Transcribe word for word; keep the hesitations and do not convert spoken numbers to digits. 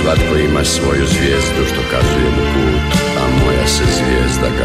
Svatko ima svoju zvijezdu što kazuje mu put, a moja se zvijezda